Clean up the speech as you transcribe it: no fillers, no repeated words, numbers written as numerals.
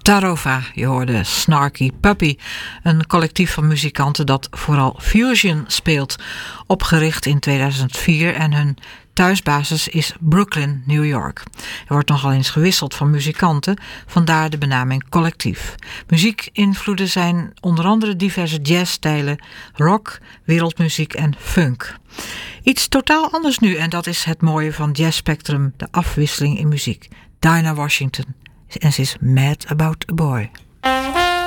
Tarova, je hoorde Snarky Puppy, een collectief van muzikanten dat vooral fusion speelt, opgericht in 2004 en hun thuisbasis is Brooklyn, New York. Er wordt nogal eens gewisseld van muzikanten, vandaar de benaming collectief. Muziekinvloeden zijn onder andere diverse jazzstijlen, rock, wereldmuziek en funk. Iets totaal anders nu en dat is het mooie van Jazz Spectrum, de afwisseling in muziek. Dinah Washington en ze is Mad About a Boy.